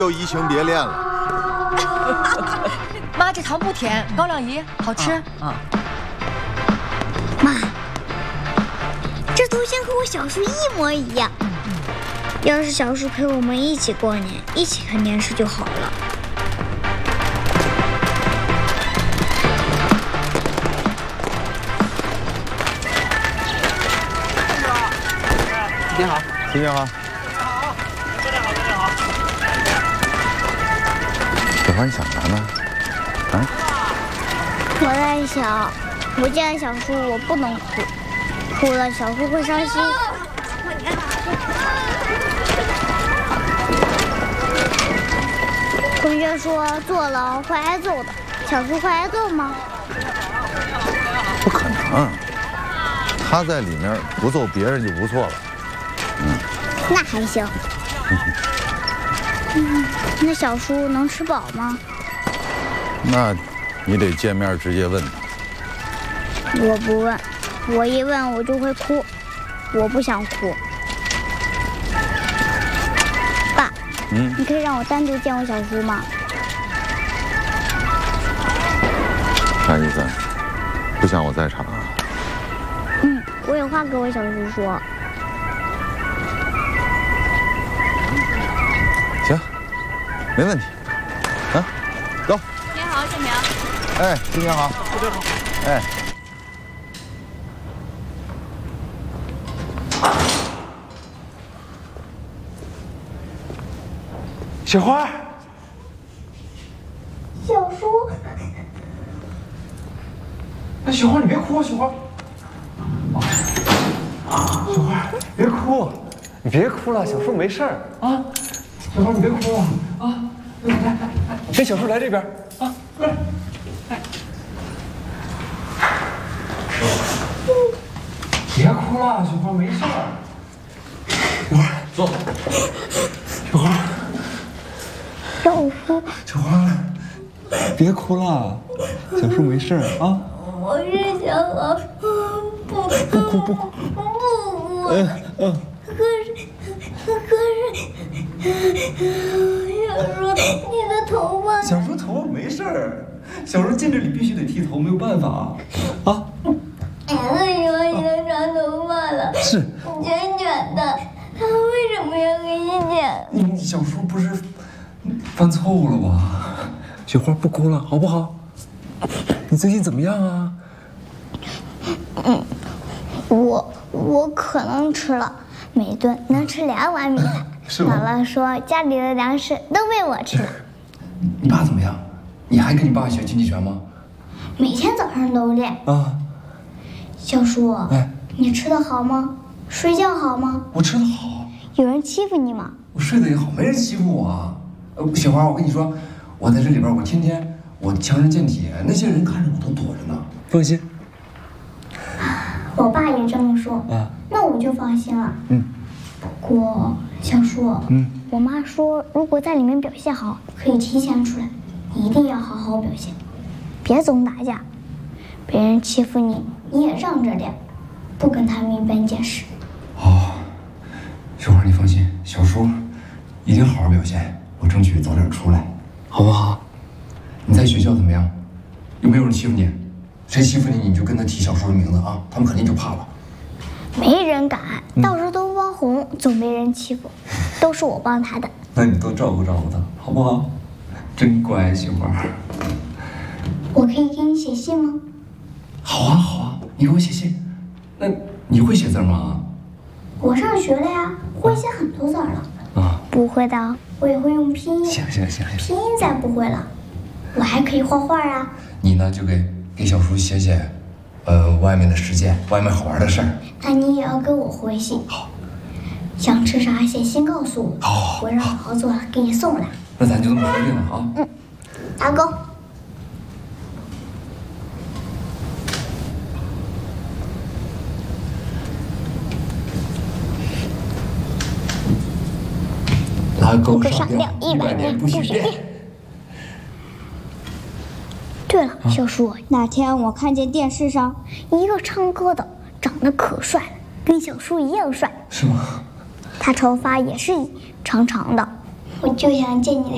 就移情别恋了。 妈，这糖不甜，高粱饴好吃。 妈，这头像和我小时候一模一样。要是小时候陪我们一起过年，一起看电视就好了。 你好， 新年好。小花，你想啥呢？啊？ 我在想，不见小叔我不能哭，哭了小叔会伤心。同学说坐牢会挨揍的，小叔会挨揍吗？ 不可能，他在里面不揍别人就不错了。 那还行。那小叔能吃饱吗？ 那，你得见面直接问他。 我不问，我一问我就会哭，我不想哭。爸，你可以让我单独见我小叔吗？ 啥意思？不想我在场啊？ 我有话跟我小叔说。 行，没问题。啊，走。 你好，建明。 哎，新年好。 部队好。 哎。 小花， 小叔， 那小花你别哭啊，小花。小花，别哭，你别哭了，小叔没事儿啊。小花，你别哭啊！来，跟小叔来这边啊，过来，来。别哭了，小花没事儿。小花，坐。小花。小花，别哭了，小叔没事啊。 我是想好，不哭。可是，小叔，你的头发。 小叔头发没事儿，小叔进这里必须得剃头，没有办法啊。 为什么你的长头发了？ 是。 卷卷的，他为什么要给你剪？ 你小叔不是犯错误了吧？小花不哭了，好不好？你最近怎么样啊？ 我可能吃了，每顿能吃2碗米饭。 是吗？ 姥姥说家里的粮食都被我吃了。 你爸怎么样？你还跟你爸学竞技拳吗？ 每天早上都练。 啊。 小叔， 哎， 你吃得好吗？睡觉好吗？ 我吃得好。 有人欺负你吗？ 我睡得也好，没人欺负我啊。小花，我跟你说，我在这里边，我天天我强身健体，那些人看着我都躲着呢。放心。 我爸也这么说。 啊。 那我就放心了。不过，小叔，我妈说，如果在里面表现好，可以提前出来，一定要好好表现，别总打架。别人欺负你，你也让着点，不跟他们一般见识。 哦，小花，你放心，小叔一定好好表现，我争取早点出来，好不好？你在学校怎么样？有没有人欺负你？谁欺负你，你就跟他提小叔的名字啊，他们肯定就怕了。 没人敢，到时候都汪红，总没人欺负，都是我帮他的。 那你多照顾照顾他，好不好？真乖，小花。 我可以给你写信吗？ 好啊，好啊，你给我写信。那你会写字吗？ 我上学了呀，会写很多字了。 啊， 不会的，我也会用拼音。 行， 拼音再不会了，我还可以画画啊。 你呢，就给小叔写写，外面的世界，外面好玩的事儿。 那你也要给我回信。 好。 想吃啥，写信告诉我。 好。 我让姥姥做了，给你送来。 那咱就这么说定了啊。 打勾。 拉钩上吊100年不许变。对了，小叔，那天我看见电视上一个唱歌的，长得可帅了，跟小叔一样帅。 是吗？ 他头发也是长长的，我就想见你的